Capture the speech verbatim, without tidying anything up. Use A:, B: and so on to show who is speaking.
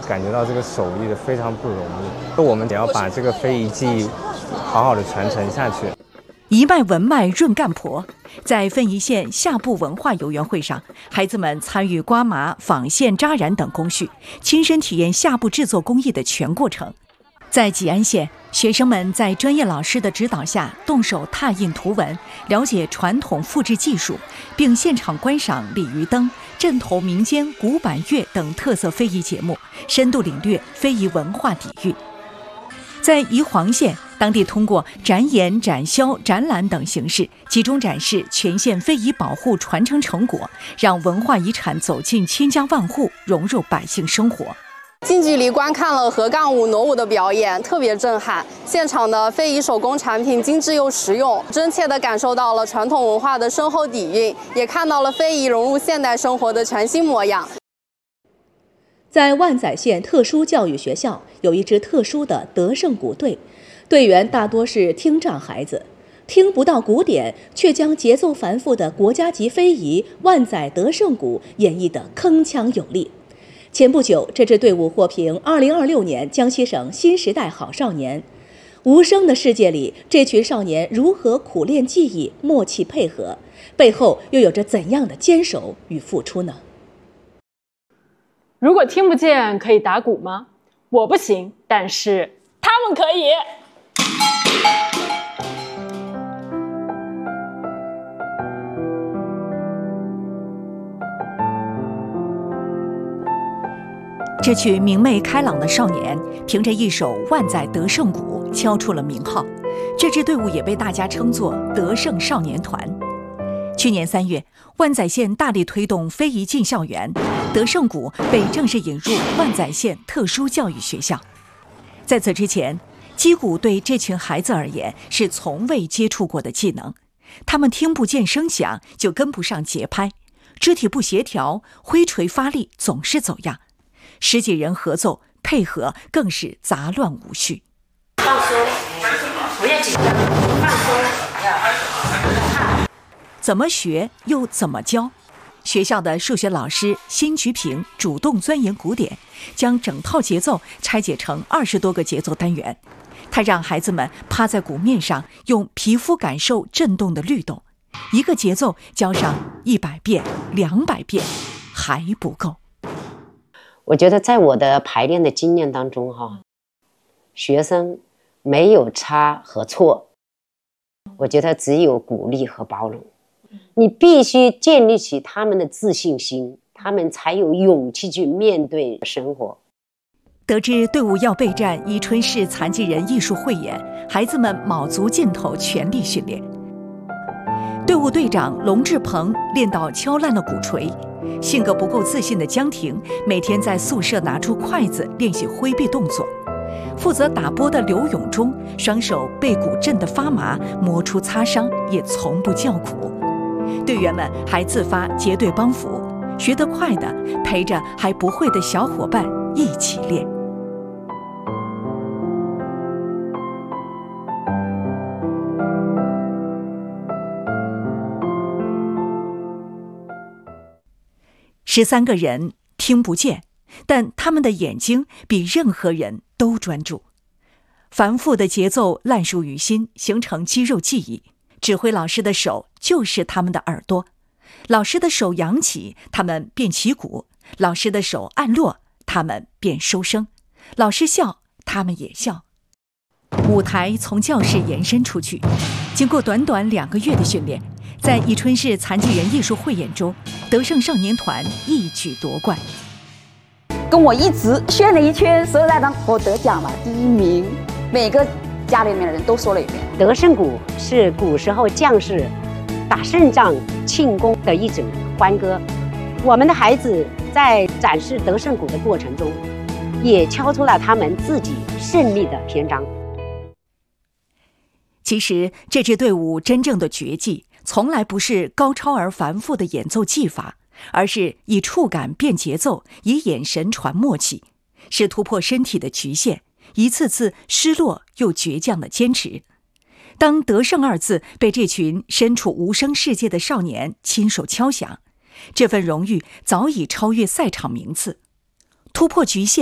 A: 感觉到这个手艺的非常不容易。我们也要把这个非遗技艺好好的传承下去。
B: 一脉文脉润干婆，在分宜县下部文化游园会上，孩子们参与刮麻、纺线、扎染等工序，亲身体验下部制作工艺的全过程。在吉安县，学生们在专业老师的指导下，动手拓印图文，了解传统复制技术，并现场观赏鲤鱼灯、镇头民间古板乐等特色非遗节目，深度领略非遗文化底蕴。在宜黄县，当地通过展演、展销、展览等形式，集中展示全县非遗保护传承成果，让文化遗产走进千家万户，融入百姓生活。
C: 近距离观看了河杠舞、傩舞的表演，特别震撼。现场的非遗手工产品精致又实用，真切地感受到了传统文化的深厚底蕴，也看到了非遗融入现代生活的全新模样。
D: 在万载县特殊教育学校，有一支特殊的德胜鼓队，队员大多是听障孩子，听不到鼓点，却将节奏繁复的国家级非遗万载德胜鼓演绎得铿锵有力。前不久，这支队伍获评二零二六年江西省新时代好少年。无声的世界里，这群少年如何苦练技艺、默契配合，背后又有着怎样的坚守与付出呢？
E: 如果听不见，可以打鼓吗？我不行，但是他们可以。
B: 这群明媚开朗的少年，凭着一首《万载德胜鼓》敲出了名号。这支队伍也被大家称作德胜少年团。去年三月，万载县大力推动非遗进校园，德胜鼓被正式引入万载县特殊教育学校。在此之前，击鼓对这群孩子而言是从未接触过的技能，他们听不见声响就跟不上节拍，肢体不协调，挥锤发力总是走样。十几人合奏配合更是杂乱无序。
F: 放松，不要紧张，放松。
B: 怎么学又怎么教？学校的数学老师辛菊平主动钻研鼓点，将整套节奏拆解成二十多个节奏单元。他让孩子们趴在鼓面上，用皮肤感受震动的律动。一个节奏教上一百遍、两百遍，还不够。
F: 我觉得在我的排练的经验当中哈，学生没有差和错，我觉得只有鼓励和包容。你必须建立起他们的自信心，他们才有勇气去面对生活。
B: 得知队伍要备战宜春市残疾人艺术汇演，孩子们卯足劲头全力训练。队伍队长龙志鹏练到敲烂了鼓槌，性格不够自信的江婷每天在宿舍拿出筷子练习挥臂动作。负责打波的刘永忠双手被鼓震得发麻，磨出擦伤也从不叫苦。队员们还自发结队帮扶，学得快的陪着还不会的小伙伴一起练。十三个人听不见，但他们的眼睛比任何人都专注。繁复的节奏烂熟于心，形成肌肉记忆。指挥老师的手就是他们的耳朵，老师的手扬起，他们便起鼓；老师的手按落，他们便收声；老师笑，他们也笑。舞台从教室延伸出去，经过短短两个月的训练，在宜春市残疾人艺术汇演中，德胜少年团一举夺冠。
G: 跟我一直炫了一圈，所有来当我得奖了，第一名。每个家里面的人都说了一遍，
F: 德胜鼓是古时候将士打胜仗庆功的一种欢歌。我们的孩子在展示德胜鼓的过程中，也敲出了他们自己胜利的篇章。
B: 其实这支队伍真正的绝技，从来不是高超而繁复的演奏技法，而是以触感变节奏，以眼神传默契，是突破身体的局限，一次次失落又倔强的坚持。当德胜二字被这群身处无声世界的少年亲手敲响，这份荣誉早已超越赛场名次，突破局限。